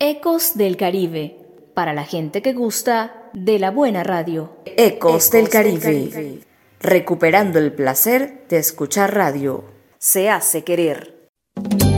Ecos del Caribe, para la gente que gusta de la buena radio. Ecos del Caribe, recuperando el placer de escuchar radio. Se hace querer.